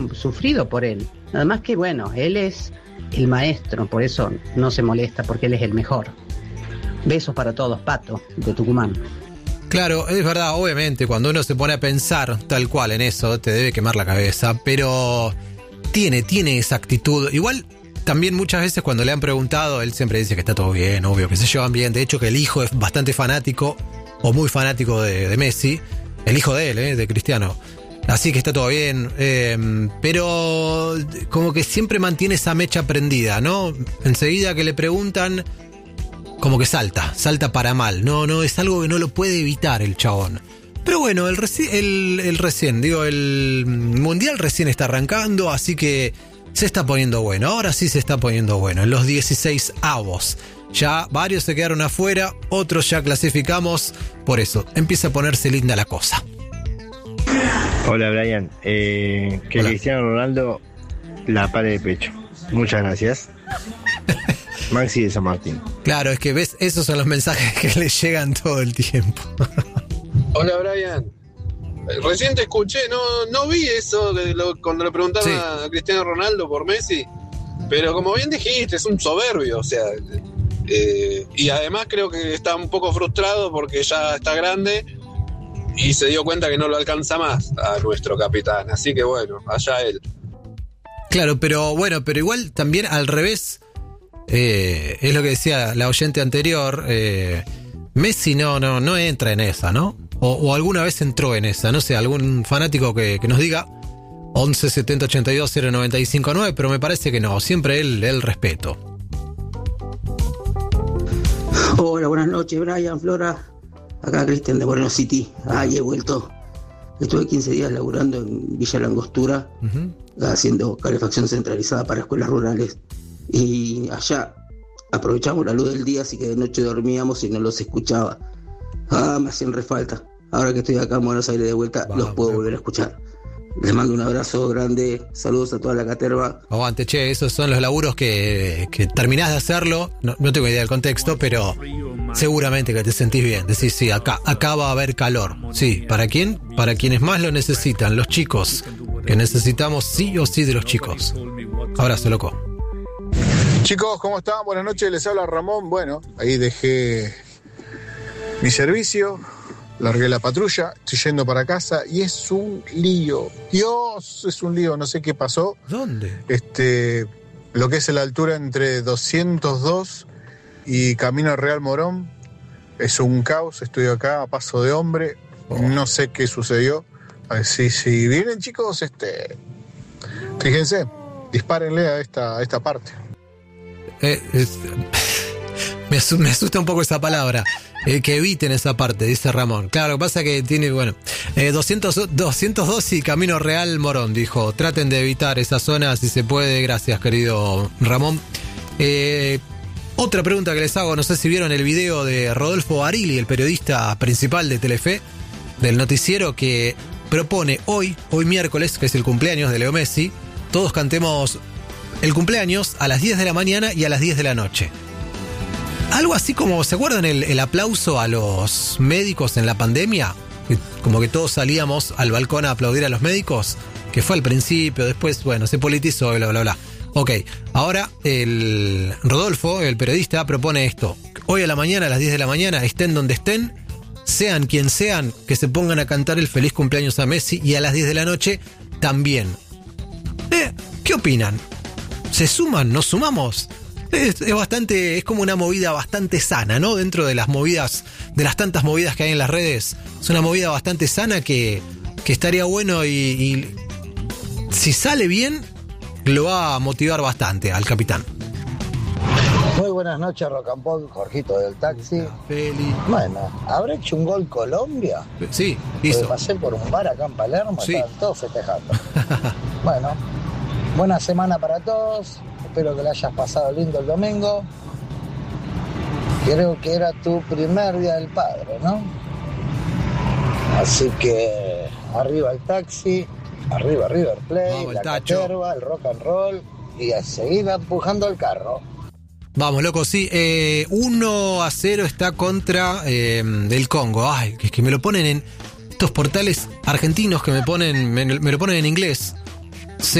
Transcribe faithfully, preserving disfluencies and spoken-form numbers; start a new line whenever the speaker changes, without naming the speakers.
sufrido por él. Nada más que bueno, él es el maestro, por eso no se molesta, porque él es el mejor. Besos para todos, Pato, de Tucumán.
Claro, es verdad, obviamente, cuando uno se pone a pensar tal cual en eso, te debe quemar la cabeza, pero tiene, tiene esa actitud. Igual, también muchas veces cuando le han preguntado, él siempre dice que está todo bien, obvio, que se llevan bien. De hecho, que el hijo es bastante fanático, o muy fanático de, de Messi, el hijo de él, eh, de Cristiano. Así que está todo bien, eh, pero como que siempre mantiene esa mecha prendida, ¿no? Enseguida que le preguntan, como que salta, salta para mal. No, no, es algo que no lo puede evitar el chabón. Pero bueno, el, reci- el, el recién, digo, el Mundial recién está arrancando, así que se está poniendo bueno. Ahora sí se está poniendo bueno. En los dieciséis avos. Ya varios se quedaron afuera, otros ya clasificamos. Por eso, empieza a ponerse linda la cosa.
Hola Brian, eh, que
Hola.
Cristiano Ronaldo la pare de pecho. Muchas gracias. Maxi de San Martín.
Claro, es que ves, esos son los mensajes que le llegan todo el tiempo.
Hola Brian, recién te escuché, no, no vi eso de lo, cuando le preguntaron
Sí.
a Cristiano Ronaldo por Messi, pero como bien dijiste, es un soberbio, o sea, eh, y además creo que está un poco frustrado porque ya está grande y se dio cuenta que no lo alcanza más a nuestro capitán, así que bueno, allá él.
Claro, pero bueno, pero igual también al revés, eh, es lo que decía la oyente anterior, eh, Messi no, no, no entra en esa, ¿no? O, o alguna vez entró en esa, no sé, algún fanático que, que nos diga once setenta ochenta y dos cero noventa y cinco nueve, pero me parece que no, siempre él, él respeto.
Hola, buenas noches, Brian, Flora. Acá Cristian de Moreno City. Ay, he vuelto. Estuve quince días laburando en Villa Langostura,
Uh-huh.
haciendo calefacción centralizada para escuelas rurales. Y allá aprovechamos la luz del día, así que de noche dormíamos y no los escuchaba. Ah, me hacían re falta. Ahora que estoy acá en Buenos Aires de vuelta,
Vamos,
los puedo
bien.
volver a escuchar. Les mando un abrazo grande, saludos a toda la caterva.
Aguante, che, esos son los laburos que, que terminás de hacerlo, no, no tengo idea del contexto, pero seguramente que te sentís bien. Decís, sí, acá, acá va a haber calor. Sí, ¿para quién? Para quienes más lo necesitan, los chicos, que necesitamos sí o sí de los chicos. Abrazo, loco.
Chicos, ¿cómo están? Buenas noches, les habla Ramón. Bueno, ahí dejé mi servicio, largué la patrulla, estoy yendo para casa y es un lío. Dios, es un lío, no sé qué pasó.
¿Dónde?
Este, lo que es la altura entre doscientos dos y Camino Real Morón es un caos. Estoy acá a paso de hombre,
Oh.
no sé qué sucedió. A ver si, si vienen, chicos, este, fíjense, dispárenle a esta, a esta parte.
Eh, es- me, asu- me asusta un poco esa palabra. Eh, que eviten esa parte, dice Ramón. Claro, lo que pasa que tiene, bueno, eh, doscientos, doscientos dos y Camino Real Morón, dijo. Traten de evitar esa zona si se puede. Gracias, querido Ramón. Eh, otra pregunta que les hago, no sé si vieron el video de Rodolfo Barili, el periodista principal de Telefe, del noticiero, que propone hoy, hoy miércoles, que es el cumpleaños de Leo Messi, todos cantemos el cumpleaños a las diez de la mañana y a las diez de la noche. Algo así como, ¿se acuerdan el, el aplauso a los médicos en la pandemia? Que como que todos salíamos al balcón a aplaudir a los médicos, que fue al principio, después, bueno, se politizó, bla, bla, bla. Ok, ahora el Rodolfo, el periodista, propone esto. Hoy a la mañana, a las diez de la mañana, estén donde estén, sean quien sean, que se pongan a cantar el feliz cumpleaños a Messi y a las diez de la noche también. Eh, ¿Qué opinan? ¿Se suman? ¿Nos sumamos? Es, es bastante, es como una movida bastante sana, ¿no? Dentro de las movidas, de las tantas movidas que hay en las redes, es una movida bastante sana que, que estaría bueno y, y si sale bien, lo va a motivar bastante al capitán.
Muy buenas noches, Rock and Pop, Jorgito del taxi.
Feli.
Bueno, ¿habrá hecho un gol Colombia?
Sí,
Porque
hizo.
pasé por un bar acá en Palermo,
Sí.
estaban todos festejando. Bueno, buena semana para todos. Espero que la hayas pasado lindo el domingo. Creo que era tu primer día del padre, ¿no? Así que arriba el taxi, arriba River Plate,
Vamos, el
la
Tacho.
caterva, el rock and roll y a seguir empujando el carro.
Vamos, loco, sí. Eh, uno a cero está contra eh, el Congo. Ay, que, que me lo ponen en estos portales argentinos que me ponen, me, me lo ponen en inglés.